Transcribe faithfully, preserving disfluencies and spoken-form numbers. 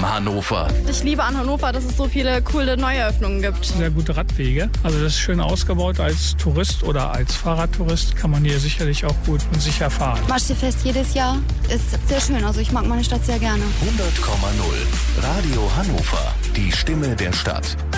Leben Hannover. Ich liebe an Hannover, dass es so viele coole Neueröffnungen gibt. Sehr gute Radwege. Also das ist schön ausgebaut. Als Tourist oder als Fahrradtourist kann man hier sicherlich auch gut und sicher fahren. Maschsee-Fest jedes Jahr ist sehr schön. Also ich mag meine Stadt sehr gerne. hundert Komma null Radio Hannover. Die Stimme der Stadt.